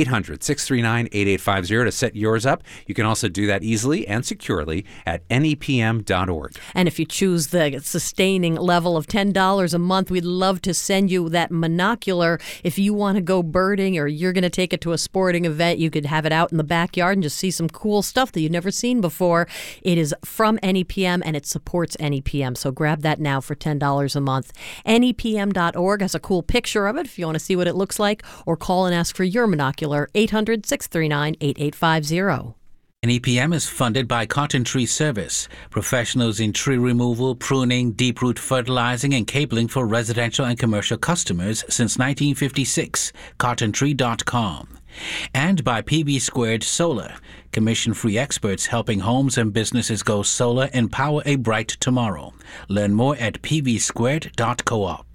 800-639-8850 to set yours up. You can also do that easily and securely at NEPM.org. And if you choose the sustaining level of $10 a month, we'd love to send you that monocular. If you want to go birding or you're going to take it to a sporting event, you could have it out in the backyard and just see some cool stuff that you've never seen before. It is from NEPM and it supports NEPM. So grab that now for $10 a month. NEPM.org has a cool picture of it if you want to see what it looks like, or call and ask for your monocular, 800-639-8850. NEPM is funded by Cotton Tree Service, professionals in tree removal, pruning, deep root fertilizing, and cabling for residential and commercial customers since 1956. CottonTree.com. And by PV Squared Solar, commission-free experts helping homes and businesses go solar and power a bright tomorrow. Learn more at pvsquared.coop.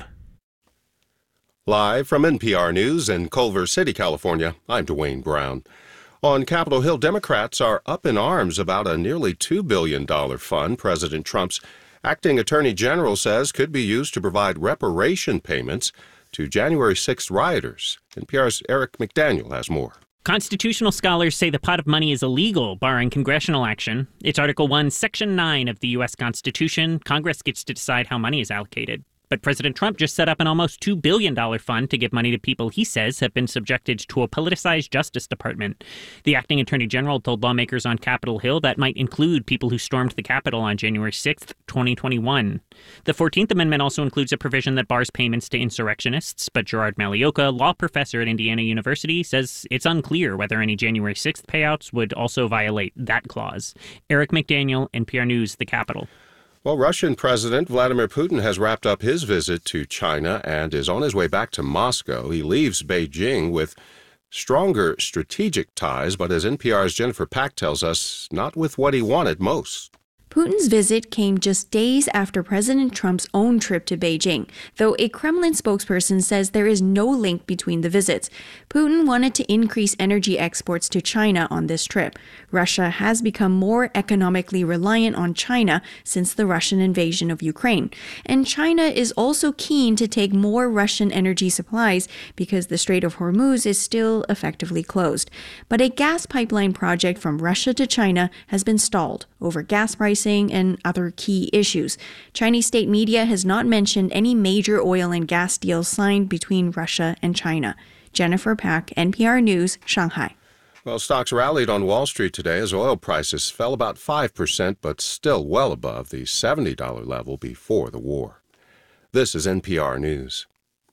Live from NPR News in Culver City, California, I'm Dwayne Brown. On Capitol Hill, Democrats are up in arms about a nearly $2 billion fund President Trump's acting attorney general says could be used to provide reparation payments to January 6th rioters. NPR's Eric McDaniel has more. Constitutional scholars say the pot of money is illegal, barring congressional action. It's Article 1, Section 9 of the U.S. Constitution. Congress gets to decide how money is allocated. But President Trump just set up an almost $2 billion fund to give money to people he says have been subjected to a politicized Justice Department. The acting attorney general told lawmakers on Capitol Hill that might include people who stormed the Capitol on January 6th, 2021. The 14th Amendment also includes a provision that bars payments to insurrectionists, but Gerard Malioka, law professor at Indiana University, says it's unclear whether any January 6th payouts would also violate that clause. Eric McDaniel, NPR News, the Capitol. Well, Russian President Vladimir Putin has wrapped up his visit to China and is on his way back to Moscow. He leaves Beijing with stronger strategic ties, but as NPR's Jennifer Pack tells us, not with what he wanted most. Putin's visit came just days after President Trump's own trip to Beijing, though a Kremlin spokesperson says there is no link between the visits. Putin wanted to increase energy exports to China on this trip. Russia has become more economically reliant on China since the Russian invasion of Ukraine. And China is also keen to take more Russian energy supplies because the Strait of Hormuz is still effectively closed. But a gas pipeline project from Russia to China has been stalled over gas prices and other key issues. Chinese state media has not mentioned any major oil and gas deals signed between Russia and China. Jennifer Pack, NPR News, Shanghai. Well, stocks rallied on Wall Street today as oil prices fell about 5%, but still well above the $70 level before the war. This is NPR News.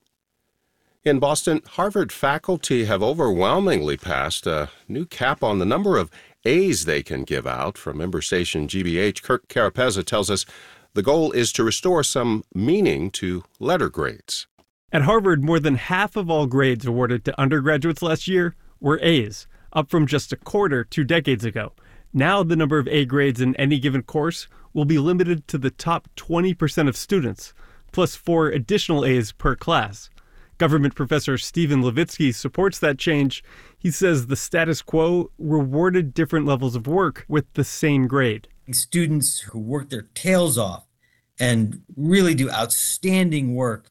In Boston, Harvard faculty have overwhelmingly passed a new cap on the number of A's they can give out. From member station GBH, Kirk Carapezza tells us the goal is to restore some meaning to letter grades. At Harvard, more than half of all grades awarded to undergraduates last year were A's, up from just a quarter 2 decades ago. Now the number of A grades in any given course will be limited to the top 20% of students, plus 4 additional A's per class. Government professor Stephen Levitsky supports that change. He says the status quo rewarded different levels of work with the same grade. Students who work their tails off and really do outstanding work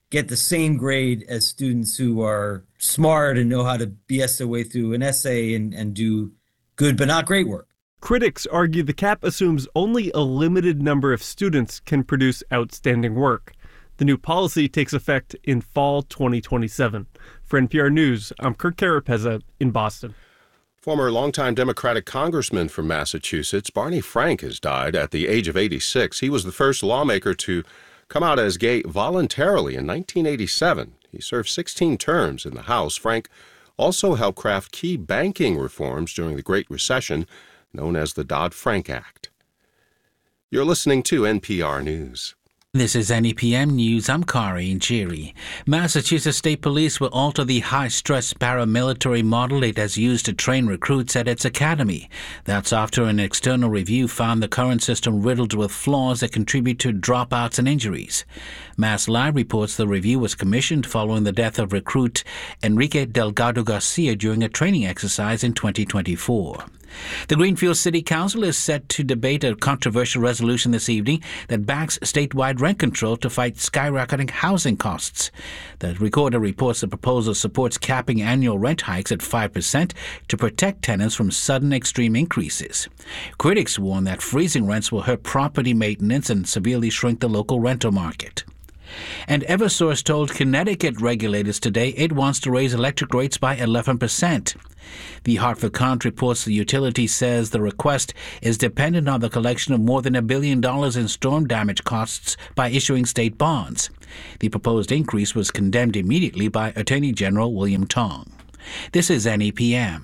get the same grade as students who are smart and know how to BS their way through an essay and do good but not great work. Critics argue the cap assumes only a limited number of students can produce outstanding work. The new policy takes effect in fall 2027. For NPR News, I'm Kirk Carapeza in Boston. Former longtime Democratic congressman from Massachusetts, Barney Frank, has died at the age of 86. He was the first lawmaker to come out as gay voluntarily in 1987. He served 16 terms in the House. Frank also helped craft key banking reforms during the Great Recession, known as the Dodd-Frank Act. You're listening to NPR News. This is NEPM News. I'm Kari Njiri. Massachusetts State Police will alter the high-stress paramilitary model it has used to train recruits at its academy. That's after an external review found the current system riddled with flaws that contribute to dropouts and injuries. Mass Live reports the review was commissioned following the death of recruit Enrique Delgado Garcia during a training exercise in 2024. The Greenfield City Council is set to debate a controversial resolution this evening that backs statewide rent control to fight skyrocketing housing costs. The Recorder reports the proposal supports capping annual rent hikes at 5% to protect tenants from sudden extreme increases. Critics warn that freezing rents will hurt property maintenance and severely shrink the local rental market. And Eversource told Connecticut regulators today it wants to raise electric rates by 11%. The Hartford Courant reports the utility says the request is dependent on the collection of more than $1 billion in storm damage costs by issuing state bonds. The proposed increase was condemned immediately by Attorney General William Tong. This is NEPM.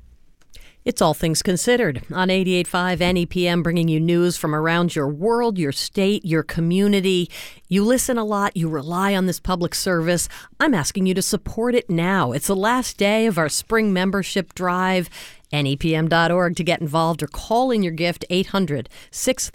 It's All Things Considered on 88.5 NEPM, bringing you news from around your world, your state, your community. You listen a lot. You rely on this public service. I'm asking you to support it now. It's the last day of our spring membership drive. NEPM.org to get involved or call in your gift, 800-630